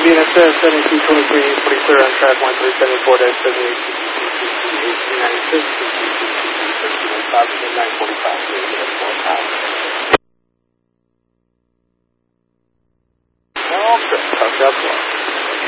Unit 7223, pretty clear on track 1374-78, 1896, 945,